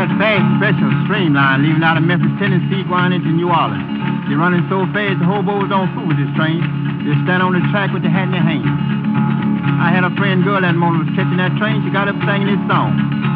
that fast special streamline leaving out of Memphis, Tennessee, going into New Orleans. They're running so fast, the hobos don't fool with this train. They stand on the track with the hat in their hand. I had a friend girl that morning was catching that train. She got up singing this song.